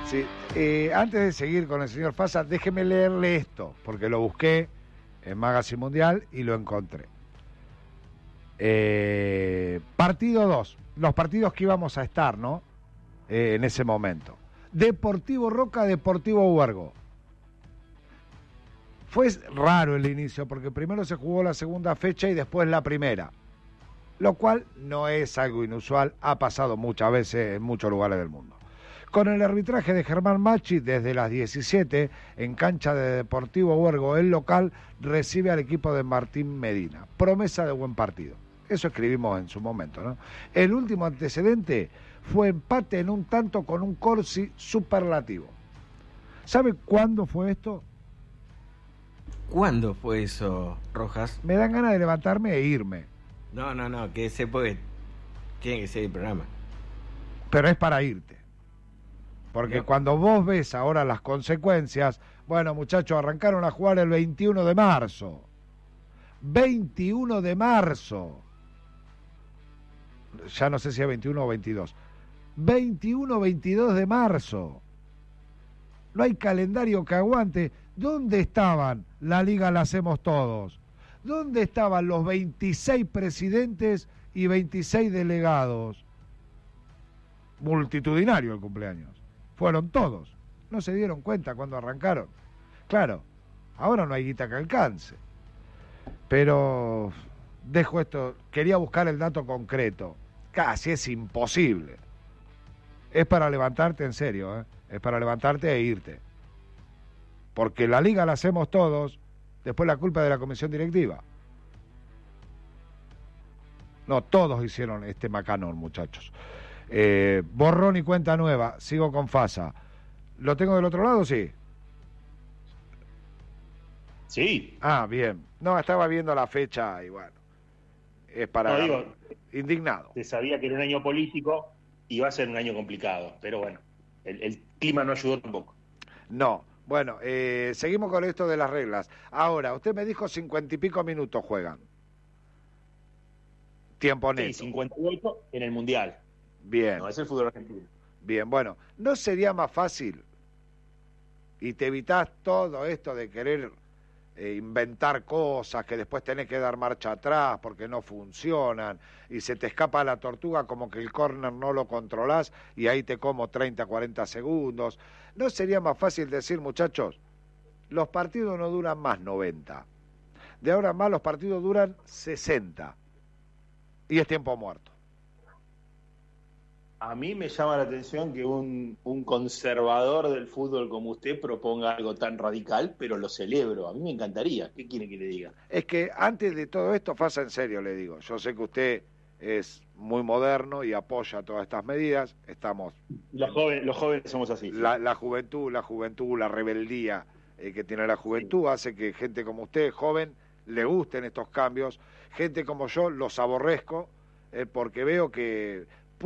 Sí. Antes de seguir con el señor Fasa, déjeme leerle esto, porque lo busqué en Magazine Mundial y lo encontré. Partido 2, los partidos que íbamos a estar, ¿no? En ese momento. Deportivo Roca, Deportivo Huergo. Fue raro el inicio, porque primero se jugó la segunda fecha y después la primera, lo cual no es algo inusual, ha pasado muchas veces en muchos lugares del mundo. Con el arbitraje de Germán Machi, desde las 17, en cancha de Deportivo Huergo, el local recibe al equipo de Martín Medina. Promesa de buen partido. Eso escribimos en su momento, ¿no? El último antecedente fue empate en un tanto con un Corsi superlativo. ¿Sabe cuándo fue esto? ¿Cuándo fue eso, Rojas? Me dan ganas de levantarme e irme. No, que se puede. Tiene que ser el programa. Pero es para irte. Porque no. Cuando vos ves ahora las consecuencias, bueno, muchachos, arrancaron a jugar el 21 de marzo. 21 de marzo. Ya no sé si es 21 o 22. 21, 22 de marzo. No hay calendario que aguante. ¿Dónde estaban? La Liga la hacemos todos. ¿Dónde estaban los 26 presidentes y 26 delegados? Multitudinario el cumpleaños. Fueron todos. No se dieron cuenta cuando arrancaron. Claro, ahora no hay guita que alcance. Pero dejo esto. Quería buscar el dato concreto. Casi es imposible. Es para levantarte en serio, ¿eh? Es para levantarte e irte. Porque la Liga la hacemos todos, después la culpa es de la comisión directiva. No, todos hicieron este macanón, muchachos. Borrón y cuenta nueva, sigo con Fasa. ¿Lo tengo del otro lado? Sí. Sí. Ah, bien. No, estaba viendo la fecha y bueno. Es para... No, digo, indignado. se sabía que era un año político y va a ser un año complicado, pero bueno, el clima no ayudó tampoco. No. Bueno, seguimos con esto de las reglas. Ahora, usted me dijo 50 y pico minutos juegan. Tiempo neto. Sí, 58 en el Mundial. Bien. No, es el fútbol argentino. Bien, bueno, ¿no sería más fácil y te evitás todo esto de querer inventar cosas que después tenés que dar marcha atrás porque no funcionan y se te escapa la tortuga como que el córner no lo controlás y ahí te como 30, 40 segundos? ¿No sería más fácil decir, muchachos, los partidos no duran más 90? De ahora en más los partidos duran 60 y es tiempo muerto. A mí me llama la atención que un conservador del fútbol como usted proponga algo tan radical, pero lo celebro. A mí me encantaría. ¿Qué quiere que le diga? Es que antes de todo esto, Fasa, en serio le digo, yo sé que usted es muy moderno y apoya todas estas medidas, estamos... Los jóvenes somos así. ¿Sí? La juventud, la rebeldía que tiene la juventud hace que gente como usted, joven, le gusten estos cambios. Gente como yo los aborrezco porque veo que...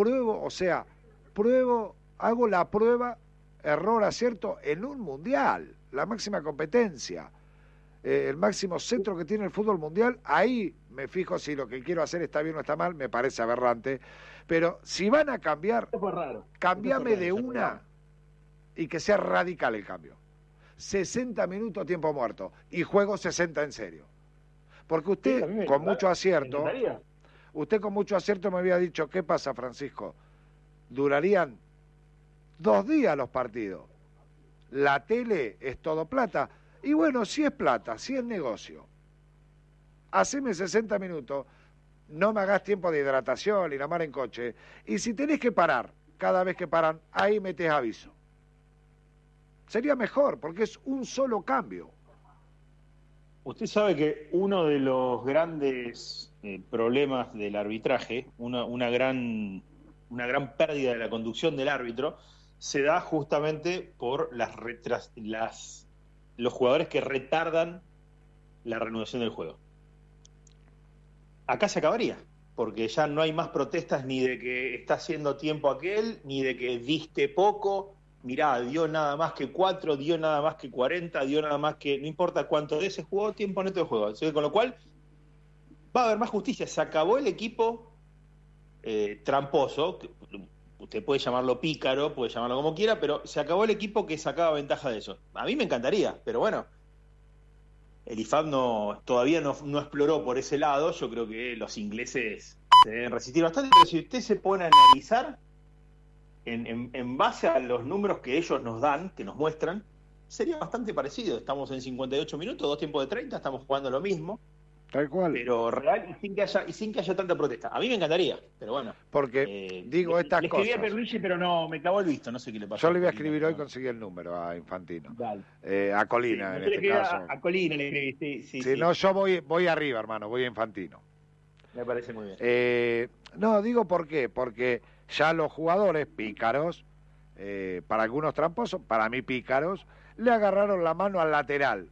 hago la prueba, error, acierto, en un mundial, la máxima competencia, el máximo centro que tiene el fútbol mundial, ahí me fijo si lo que quiero hacer está bien o está mal, me parece aberrante, pero si van a cambiar, cambiame de una y que sea radical el cambio. 60 minutos tiempo muerto y juego 60 en serio. Porque usted, con mucho acierto... Usted con mucho acierto me había dicho, ¿qué pasa, Francisco? Durarían 2 días los partidos. La tele es todo plata. Y bueno, si es plata, si es negocio. Haceme 60 minutos, no me hagas tiempo de hidratación y la mar en coche. Y si tenés que parar, cada vez que paran, ahí metés aviso. Sería mejor, porque es un solo cambio. Usted sabe que uno de los grandes problemas del arbitraje, una gran pérdida de la conducción del árbitro, se da justamente por los jugadores que retardan la reanudación del juego. Acá se acabaría, porque ya no hay más protestas ni de que está haciendo tiempo aquel, ni de que diste poco. Mirá, dio nada más que 4, dio nada más que 40, dio nada más que... No importa cuánto de ese jugó, tiempo neto de juego. Así que, con lo cual, va a haber más justicia. Se acabó el equipo tramposo. usted puede llamarlo pícaro, puede llamarlo como quiera, pero se acabó el equipo que sacaba ventaja de eso. A mí me encantaría, pero bueno, el IFAB todavía no exploró por ese lado. Yo creo que los ingleses se deben resistir bastante, pero si usted se pone a analizar, en base a los números que ellos nos dan, que nos muestran, sería bastante parecido. Estamos en 58 minutos, 2 tiempos de 30, estamos jugando lo mismo. Tal cual. Pero real y sin que haya tanta protesta. A mí me encantaría, pero bueno. Porque digo estas le cosas. Escribí a Perluigi, pero no, me clavó el visto, no sé qué le pasó. Yo le voy a escribir hoy, conseguí el número a Infantino. A Colina, sí, en este caso. A Colina le escribí, sí. Si no, yo voy arriba, hermano, voy a Infantino. Me parece muy bien. No, digo por qué. Porque ya los jugadores pícaros, para algunos tramposos, para mí pícaros, le agarraron la mano al lateral.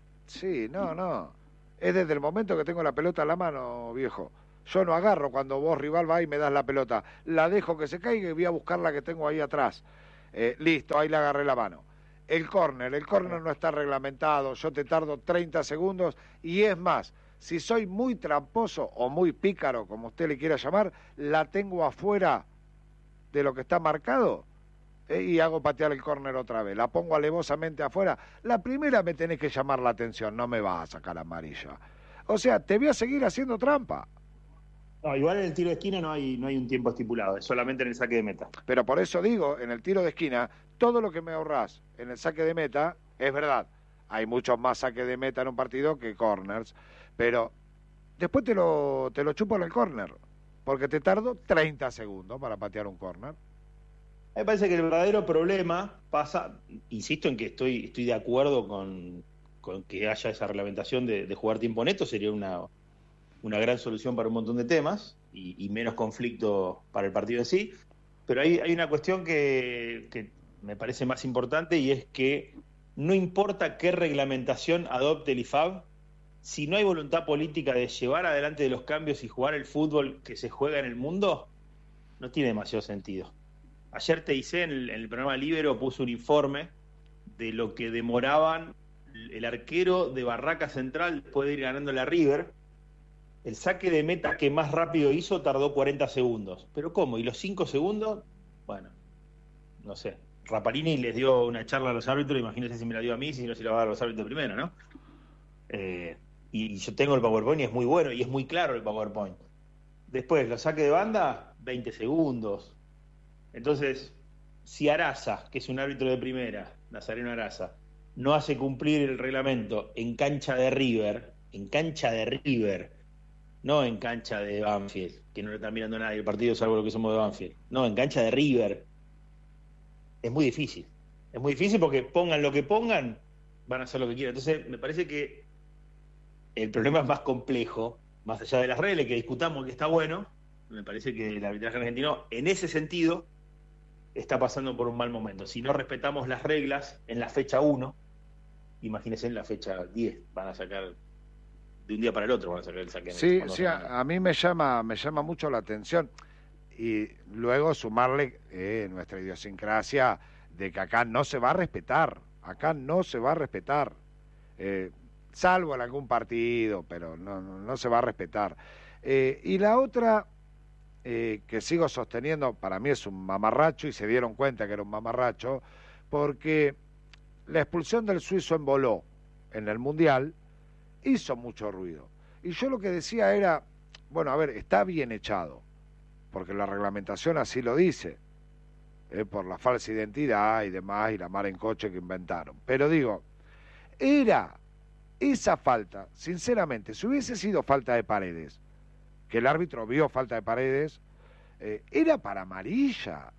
Sí, no. Es desde el momento que tengo la pelota en la mano, viejo. Yo no agarro cuando vos, rival, va y me das la pelota. La dejo que se caiga y voy a buscar la que tengo ahí atrás. Listo, ahí le agarré la mano. El córner no está reglamentado. Yo te tardo 30 segundos. Y es más, si soy muy tramposo o muy pícaro, como usted le quiera llamar, la tengo afuera de lo que está marcado y hago patear el córner otra vez. La pongo alevosamente afuera. La primera me tenés que llamar la atención, no me vas a sacar amarilla. O sea, te voy a seguir haciendo trampa. No, igual en el tiro de esquina no hay un tiempo estipulado, es solamente en el saque de meta. Pero por eso digo, en el tiro de esquina, todo lo que me ahorrás en el saque de meta, es verdad, hay muchos más saques de meta en un partido que corners, pero después te lo chupo en el córner, porque te tardo 30 segundos para patear un córner. Me parece que el verdadero problema pasa, insisto en que estoy de acuerdo con que haya esa reglamentación de jugar tiempo neto, sería una gran solución para un montón de temas y menos conflicto para el partido en sí, pero hay una cuestión que me parece más importante, y es que no importa qué reglamentación adopte el IFAB, si no hay voluntad política de llevar adelante los cambios y jugar el fútbol que se juega en el mundo, no tiene demasiado sentido. Ayer TIC en el programa Libero puso un informe de lo que demoraban el arquero de Barraca Central después de ir ganando la River. El saque de meta que más rápido hizo tardó 40 segundos. ¿Pero cómo? ¿Y los 5 segundos? Bueno, no sé. Rapalini les dio una charla a los árbitros, imagínense si me la dio a mí, si no se la va a dar a los árbitros primero, ¿no? Y yo tengo el PowerPoint y es muy bueno y es muy claro el PowerPoint. Después, los saques de banda, 20 segundos. Entonces, si Araza, que es un árbitro de primera, Nazareno Araza, no hace cumplir el reglamento en cancha de River, no en cancha de Banfield, que no lo está mirando nadie el partido salvo lo que somos de Banfield, no, en cancha de River, es muy difícil porque pongan lo que pongan, van a hacer lo que quieran. Entonces me parece que el problema es más complejo, más allá de las reglas que discutamos que está bueno. Me parece que el arbitraje argentino en ese sentido está pasando por un mal momento. Si no respetamos las reglas en la fecha 1, imagínense en la fecha 10, van a sacar de un día para el otro, van a sacar el saque. Sí, a mí me llama mucho la atención. Y luego sumarle nuestra idiosincrasia de que acá no se va a respetar, salvo en algún partido, pero no se va a respetar. Y la otra que sigo sosteniendo, para mí es un mamarracho, y se dieron cuenta que era un mamarracho, porque la expulsión del suizo en Boló en el Mundial hizo mucho ruido. Y yo lo que decía era, bueno, a ver, está bien echado, porque la reglamentación así lo dice, por la falsa identidad y demás, y la mar en coche que inventaron. Pero digo, era esa falta, sinceramente, si hubiese sido falta de Paredes, que el árbitro vio falta de Paredes, era para amarilla,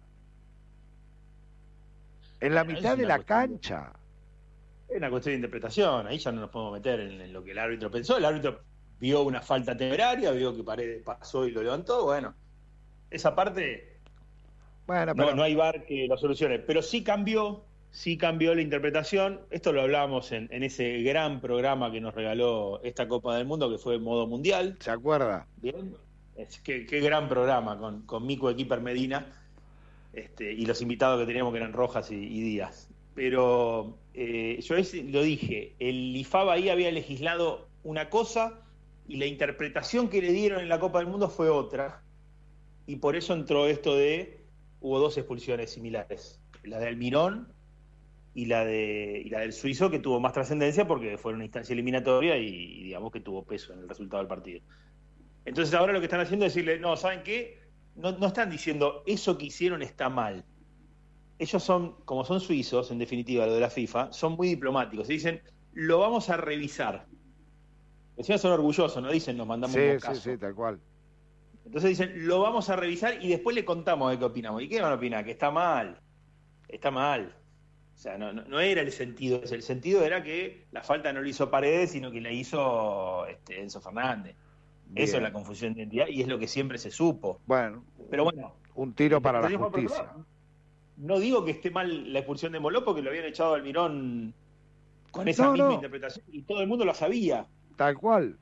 en la mitad de la cancha. Es una cuestión de interpretación, ahí ya no nos podemos meter en lo que el árbitro pensó. El árbitro vio una falta temeraria, vio que Paredes pasó y lo levantó, bueno, esa parte pero no hay VAR que lo solucione, pero sí cambió la interpretación. Esto lo hablábamos en ese gran programa que nos regaló esta Copa del Mundo, que fue Modo Mundial. ¿Se acuerda? Bien, qué gran programa con Mico Equiper Medina, y los invitados que teníamos que eran Rojas y Díaz. Pero yo lo dije, el IFAB ahí había legislado una cosa y la interpretación que le dieron en la Copa del Mundo fue otra, y por eso entró esto de hubo 2 expulsiones similares, la de Almirón y la del suizo, que tuvo más trascendencia porque fue una instancia eliminatoria y digamos que tuvo peso en el resultado del partido. Entonces ahora lo que están haciendo es decirle, no, ¿saben qué? No están diciendo eso que hicieron está mal. Ellos son, como son suizos, en definitiva, lo de la FIFA, son muy diplomáticos. Y dicen, lo vamos a revisar. Encima son orgullosos, no dicen, nos mandamos un caso. Sí, tal cual. Entonces dicen, lo vamos a revisar y después le contamos de qué opinamos. ¿Y qué van a opinar? Que está mal. Está mal. O sea, no era el sentido. El sentido era que la falta no la hizo Paredes, sino que la hizo Enzo Fernández. Bien. Eso es la confusión de identidad y es lo que siempre se supo. Bueno, pero bueno, un tiro para la justicia. No digo que esté mal la expulsión de Moló porque lo habían echado a Almirón con esa misma interpretación y todo el mundo lo sabía. Tal cual.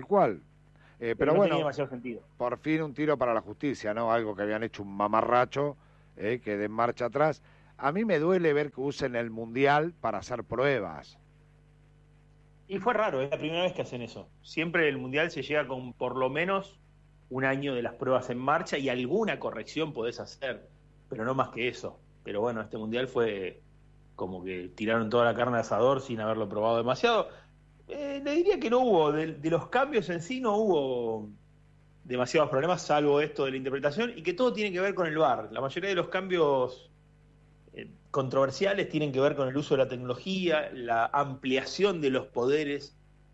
Pero no bueno, tenía demasiado sentido. Por fin un tiro para la justicia, ¿no? Algo que habían hecho un mamarracho, que de marcha atrás. A mí me duele ver que usen el Mundial para hacer pruebas. Y fue raro, es la primera vez que hacen eso. Siempre el Mundial se llega con por lo menos un año de las pruebas en marcha y alguna corrección podés hacer, pero no más que eso. Pero bueno, este Mundial fue como que tiraron toda la carne de asador sin haberlo probado demasiado. Le diría que no hubo, de los cambios en sí no hubo demasiados problemas, salvo esto de la interpretación, y que todo tiene que ver con el VAR. La mayoría de los cambios controversiales tienen que ver con el uso de la tecnología, la ampliación de los poderes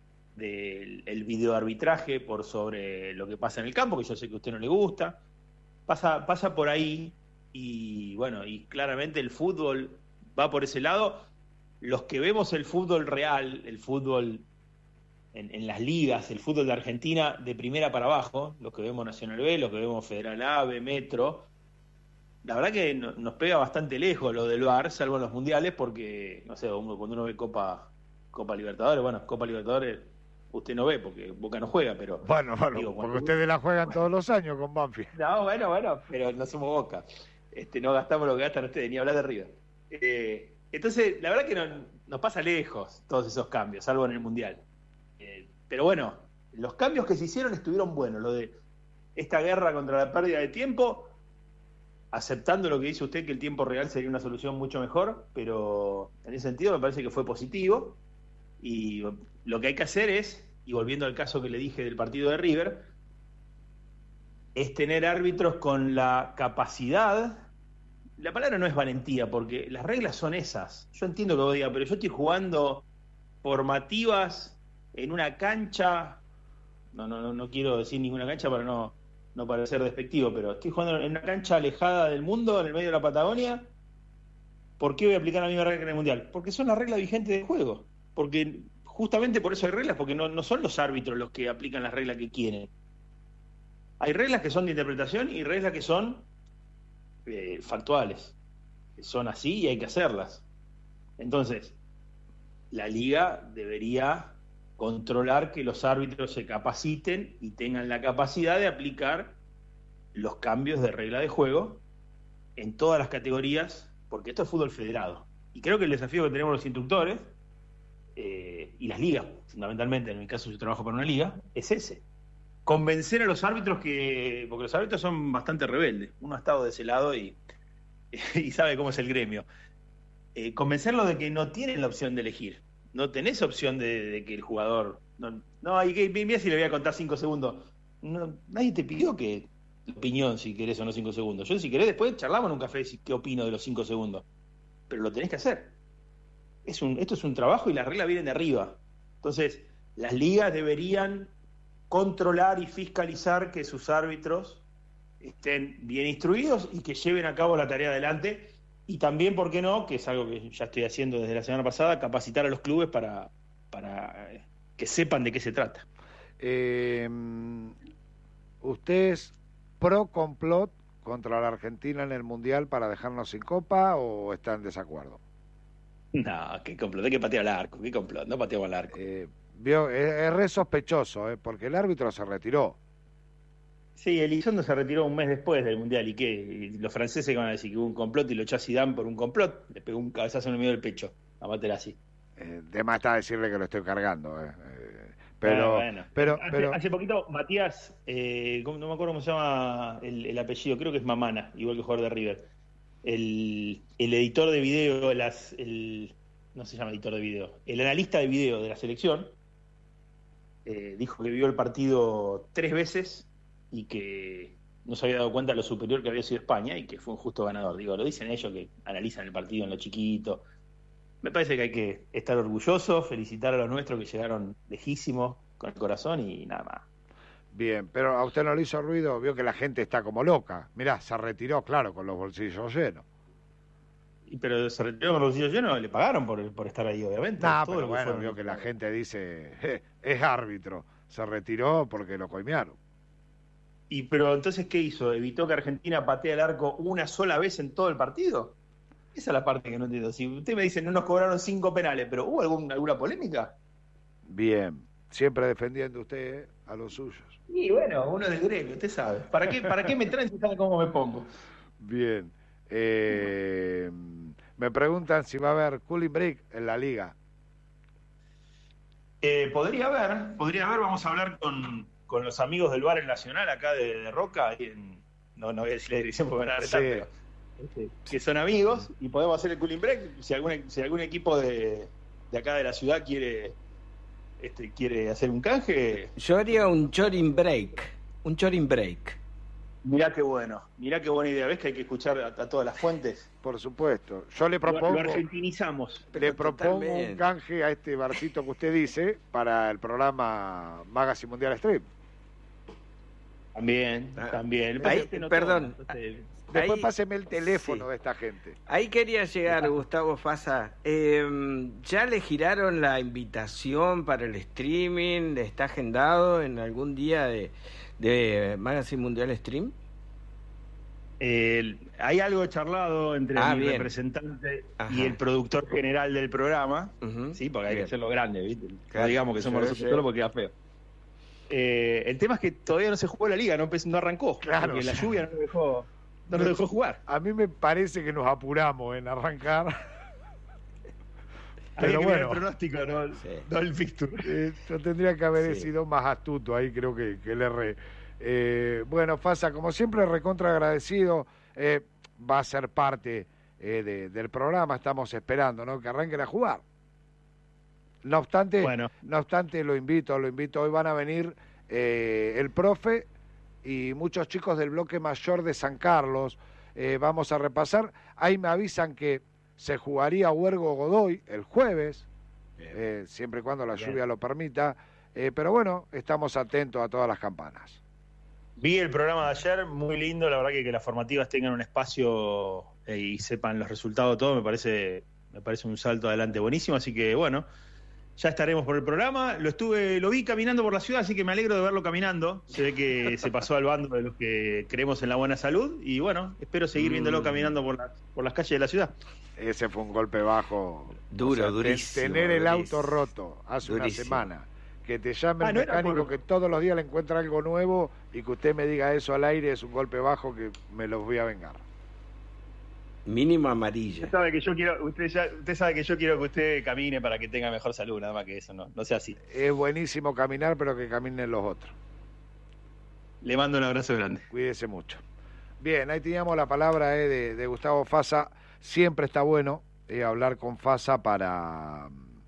del videoarbitraje por sobre lo que pasa en el campo, que yo sé que a usted no le gusta. Pasa por ahí y bueno, y claramente el fútbol va por ese lado. Los que vemos el fútbol real, el fútbol en las ligas, el fútbol de Argentina de primera para abajo, los que vemos Nacional B, los que vemos Federal A, B, Metro, la verdad que nos pega bastante lejos lo del VAR, salvo en los mundiales, porque, no sé, cuando uno ve Copa Libertadores, bueno, Copa Libertadores usted no ve porque Boca no juega, pero... Bueno, digo, porque ustedes la juegan todos los años con Banfield. No, bueno, pero no somos Boca. No gastamos lo que gastan ustedes, ni hablar de River. Entonces, la verdad que nos pasa lejos todos esos cambios, salvo en el mundial. Pero bueno, los cambios que se hicieron estuvieron buenos. Lo de esta guerra contra la pérdida de tiempo, aceptando lo que dice usted, que el tiempo real sería una solución mucho mejor, pero en ese sentido me parece que fue positivo. Y lo que hay que hacer es, y volviendo al caso que le dije del partido de River, es tener árbitros con la capacidad. La palabra no es valentía, porque las reglas son esas. Yo entiendo que vos digas, pero yo estoy jugando formativas en una cancha, no quiero decir ninguna cancha para no parecer despectivo, pero estoy jugando en una cancha alejada del mundo, en el medio de la Patagonia. ¿Por qué voy a aplicar la misma regla que en el Mundial? Porque son las reglas vigentes del juego. Porque justamente por eso hay reglas, porque no son los árbitros los que aplican las reglas que quieren. Hay reglas que son de interpretación y reglas que son factuales. Son así y hay que hacerlas. Entonces, la liga debería controlar que los árbitros se capaciten y tengan la capacidad de aplicar los cambios de regla de juego en todas las categorías, porque esto es fútbol federado. Y creo que el desafío que tenemos los instructores y las ligas, fundamentalmente, en mi caso yo trabajo para una liga, es ese. Convencer a los árbitros porque los árbitros son bastante rebeldes. Uno ha estado de ese lado y sabe cómo es el gremio. Convencerlos de que no tienen la opción de elegir. No tenés opción de que el jugador... mira si le voy a contar 5 segundos. Nadie te pidió que tu opinión, si querés o no 5 segundos. Yo, si querés, después charlamos en un café y qué opino de los 5 segundos. Pero lo tenés que hacer. Esto es un trabajo y las reglas vienen de arriba. Entonces, las ligas deberían controlar y fiscalizar que sus árbitros estén bien instruidos y que lleven a cabo la tarea adelante. Y también, ¿por qué no?, que es algo que ya estoy haciendo desde la semana pasada, capacitar a los clubes para que sepan de qué se trata. ¿Usted es pro complot contra la Argentina en el Mundial para dejarnos sin copa o está en desacuerdo? No, qué complot, hay que patear al arco, qué complot, no pateamos al arco. Es re sospechoso, porque el árbitro se retiró. Sí, Elizondo se retiró un mes después del Mundial. ¿Y qué? ¿Y los franceses que van a decir que hubo un complot y lo echó a Zidane por un complot? Le pegó un cabezazo en el medio del pecho a Materazzi. De más está decirle que lo estoy cargando. Pero hace poquito Matías, no me acuerdo cómo se llama el apellido, creo que es Mamana, igual que jugador de River. el editor de video, no se llama editor de video, el analista de video de la selección, dijo que vio el partido 3 veces y que no se había dado cuenta de lo superior que había sido España y que fue un justo ganador. Digo, lo dicen ellos que analizan el partido en lo chiquito. Me parece que hay que estar orgullosos, felicitar a los nuestros que llegaron lejísimos con el corazón y nada más. Bien, pero a usted no le hizo ruido, vio que la gente está como loca. Mirá, se retiró, claro, con los bolsillos llenos. Pero se retiró con los bolsillos llenos, le pagaron por estar ahí, obviamente. No, Todo pero lo que bueno, fueron. vio que la gente dice, es árbitro, se retiró porque lo coimearon. Pero entonces, ¿qué hizo? ¿Evitó que Argentina patee el arco una sola vez en todo el partido? Esa es la parte que no entiendo. Si usted me dice, no nos cobraron 5 penales, pero ¿hubo alguna polémica? Bien, siempre defendiendo usted a los suyos. Y bueno, uno del gremio, usted sabe. ¿Para qué me traen si sabe cómo me pongo? Bien. Me preguntan si va a haber cooling break en la liga. Podría haber, vamos a hablar con los amigos del bar El Nacional, acá de Roca, ahí no voy a decir la dirección porque me van a retar, Sí. pero que son amigos, y podemos hacer el cooling break, si algún equipo de acá de la ciudad quiere hacer un canje. Yo haría un chorin break. Mirá qué buena idea. ¿Ves que hay que escuchar a todas las fuentes? Por supuesto. Yo le propongo, Lo argentinizamos. le propongo Totalmente. un canje a este barcito que usted dice para el programa Magazine Mundial Stream. También. Ahí, perdón. Después Ahí- páseme el teléfono sí. de esta gente. Ahí quería llegar, Gustavo Fasa. ¿Ya le giraron la invitación para el streaming? ¿Está agendado en algún día de Magazine Mundial Stream? Hay algo charlado entre mi bien. representante Ajá. y el productor general del programa, Ujú. sí, porque hay Bien. que hacerlo grande, ¿viste? Claro. No digamos que somos Sí, nosotros sí. solos porque queda feo. El tema es que todavía no se jugó la liga, no arrancó, Claro, porque la o sea, lluvia no nos dejó jugar. A mí me parece que nos apuramos en arrancar. Hay Pero que mirar bueno. el pronóstico, no el fixture. Yo tendría que haber Sí. sido más astuto ahí, creo que le erré. Bueno, Fasa, como siempre, recontra agradecido. Va a ser parte del programa, estamos esperando, ¿no? Que arranquen a jugar. No obstante, Bueno. lo invito, hoy van a venir el profe y muchos chicos del bloque mayor de San Carlos. Vamos a repasar. Ahí me avisan que se jugaría Huergo Godoy el jueves, siempre y cuando la Bien. lluvia lo permita. Pero bueno, estamos atentos a todas las campanas. Vi el programa de ayer, muy lindo, la verdad que las formativas tengan un espacio y sepan los resultados, todo me parece un salto adelante buenísimo, así que bueno, ya estaremos por el programa. Lo vi caminando por la ciudad, así que me alegro de verlo caminando. Se ve que se pasó al bando de los que creemos en la buena salud y bueno, espero seguir viéndolo caminando por las calles de la ciudad. Ese fue un golpe bajo. Duro, durísimo, Tener el durísimo. auto roto hace Durísimo. una semana. Que te llame el no era mecánico por- que todos los días le encuentra algo nuevo y que usted me diga eso al aire es un golpe bajo que me los voy a vengar. Mínimo amarilla. Usted sabe que yo quiero que usted camine para que tenga mejor salud, nada más que eso, no sea así. Es buenísimo caminar, pero que caminen los otros. Le mando un abrazo grande. Cuídese mucho. Bien, ahí teníamos la palabra de Gustavo Fasa. Siempre está bueno hablar con Fasa para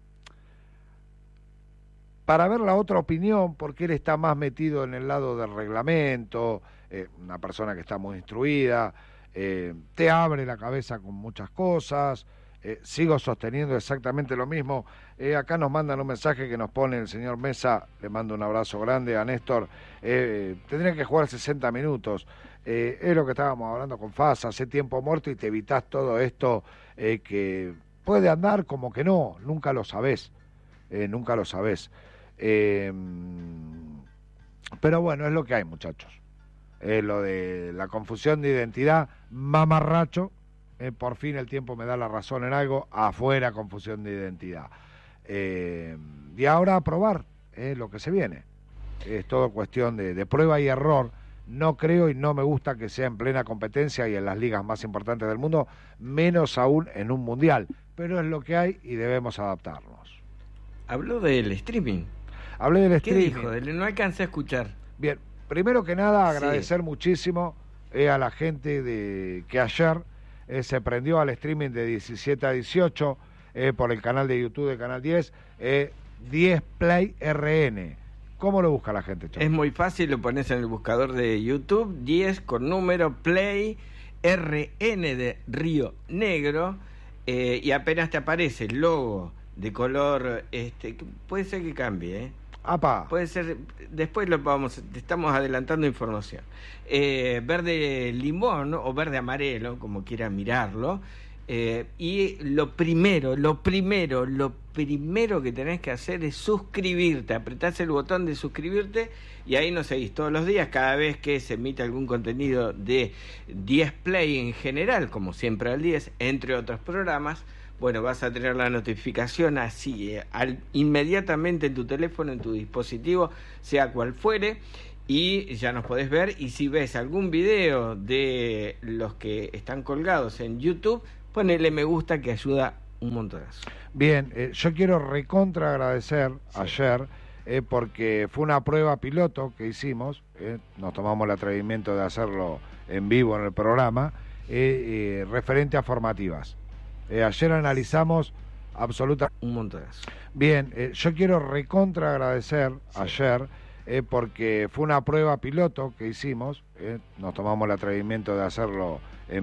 ver la otra opinión, porque él está más metido en el lado del reglamento, una persona que está muy instruida, te abre la cabeza con muchas cosas. Sigo sosteniendo exactamente lo mismo. Acá nos mandan un mensaje que nos pone el señor Mesa, le mando un abrazo grande a Néstor. Tendría que jugar 60 minutos. Es lo que estábamos hablando con Fasa, hace tiempo muerto y te evitás todo esto que puede andar como que no, nunca lo sabés. Nunca lo sabés. Pero bueno, es lo que hay, muchachos. Lo de la confusión de identidad, mamarracho. Por fin el tiempo me da la razón en algo, afuera confusión de identidad. Y ahora a probar lo que se viene. Es todo cuestión de prueba y error. No creo y no me gusta que sea en plena competencia y en las ligas más importantes del mundo, menos aún en un mundial. Pero es lo que hay y debemos adaptarnos. Habló del streaming. Hablé del ¿Qué streaming. dijo? No alcancé a escuchar. Bien, primero que nada Sí. agradecer muchísimo a la gente que ayer se prendió al streaming de 17 a 18 por el canal de YouTube de Canal 10, 10 Play RN. ¿Cómo lo busca la gente, Chavo? Es muy fácil, lo pones en el buscador de YouTube, 10 con número Play RN de Río Negro, y apenas te aparece el logo de color, puede ser que cambie, ¡Apa! Puede ser, después te estamos adelantando información. Verde limón o verde amarelo, como quiera mirarlo. Y lo primero que tenés que hacer es suscribirte, apretás el botón de suscribirte y ahí nos seguís todos los días, cada vez que se emite algún contenido de 10 Play en general, como siempre al 10, entre otros programas. Bueno, vas a tener la notificación así, inmediatamente en tu teléfono, en tu dispositivo, sea cual fuere, y ya nos podés ver. Y si ves algún video de los que están colgados en YouTube, ponele me gusta, que ayuda un montonazo. Bien, yo quiero recontra agradecer ayer, porque fue una prueba piloto que hicimos, nos tomamos el atrevimiento de hacerlo en vivo en el programa, referente a formativas. Ayer analizamos un montonazo. Bien, yo quiero recontra agradecer ayer, porque fue una prueba piloto que hicimos, nos tomamos el atrevimiento de hacerlo